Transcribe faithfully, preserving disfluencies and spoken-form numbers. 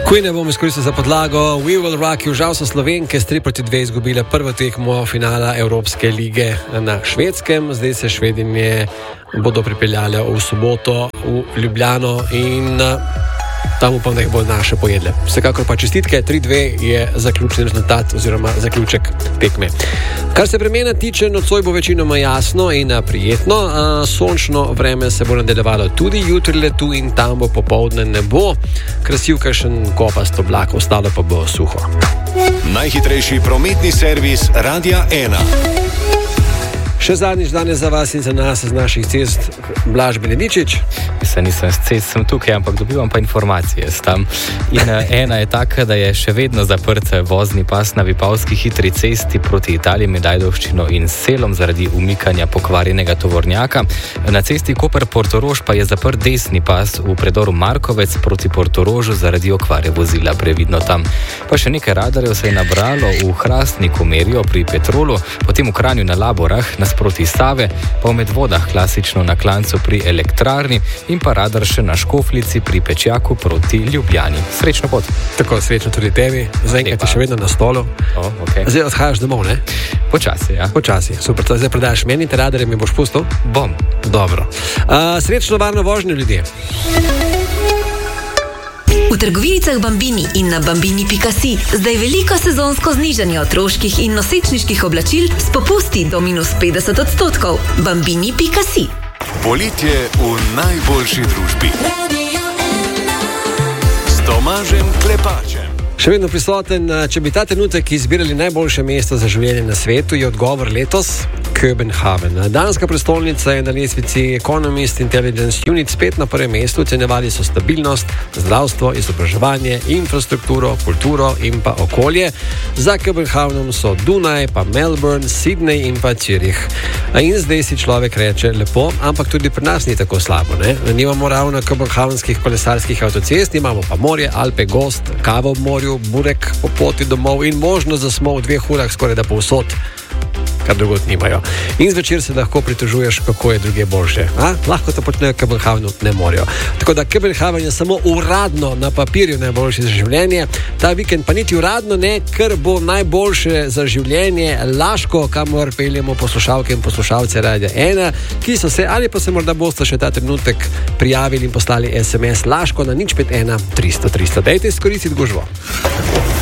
Queen ne bom izkoristil za podlago. We Will Rock You. Žal so Slovenke s tri proti dve izgubile prvo tekmo finala Evropske lige na Švedskem. Zdaj se Švedinje bodo pripeljale v soboto v Ljubljano in tam upam, da jih bo naše pojedle. Vsekakor pa čestitke, tri dve je zaključni rezultat oziroma zaključek tekme. Kar se vremena tiče, nocoj bo večinoma jasno in prijetno. Sončno vreme se bo nadaljevalo tudi jutri le tu in tam bo popoldne ne bo. Krasil kakšen kopast oblak, ostalo pa bo suho. Najhitrejši prometni servis Radia ena. Še zadnjič danes za vas in za nas z naših cest Blaž Benedičič. Mislim, nisem s cest, sem tukaj, ampak dobivam pa informacije s tam. In ena je taka, da je še vedno zaprt vozni pas na Vipavski hitri cesti proti Italiji med Ajdovščino in Selom zaradi umikanja pokvarjenega tovornjaka. Na cesti Koper-Portorož pa je zaprt desni pas v predoru Markovec proti Portorožu zaradi okvare vozila, previdno tam. Pa še nekaj radarjev se je nabralo v Hrastniku Merijo pri Petrolu, potem v Kranju na Laborah, nasproti Save, pa v Medvodah klasično na Klancu pri Elektrarni in pa radar še na Škoflici pri Pečjaku proti Ljubljani. Srečno pot. Tako, srečno tudi tebi. Zaenkrat je še vedno na stolu. Oh, okay. Zdaj odhajaš domov, ne? Počasi, ja. Počasi, super. To zdaj predaš meni, te radarje mi boš pustil? Bom. Dobro. Uh, srečno varno vožnjo, ljudje. V trgovinicah Bambini in na bambini pika si zdaj veliko sezonsko znižanje otroških in nosečniških oblačil s popusti do minus petdeset odstotkov. bambini pika si. Poletje v najboljši družbi. S Tomažem Klepačem. Še vedno prisoten, če bi ta trenutek izbirali najboljše mesto za življenje na svetu, je odgovor letos Köbenhavn. Danska prestolnica je na lestvici Economist Intelligence Unit spet na prvem mestu. Ocenjevali so stabilnost, zdravstvo, izobraževanje, infrastrukturo, kulturo in pa okolje. Za Köbenhavnom so Dunaj, pa Melbourne, Sydney in pa Zürich. In zdaj si človek reče lepo, ampak tudi pri nas ni tako slabo, ne? Nimamo ravno köbenhavnskih kolesarskih avtocest, imamo pa morje, Alpe, gost, kavo v morju, burek po poti domov in možnost, da smo v dveh urah skoraj da povsod, kar drugot nimajo. In zvečer se lahko pritožuješ, kako je druge boljše. A? Lahko to počnejo, Köbenhavnu ne morajo. Tako da Köbenhavn je samo uradno na papirju najboljši za življenje. Ta vikend pa niti uradno ne, ker bo najboljše za življenje Laško, kamor peljemo poslušalke in poslušalce Radia ena, ki so se, ali pa se morda boste še ta trenutek prijavili in poslali es em es Laško na nič pet ena tristo tristo. Dajte izkoristiti gužvo.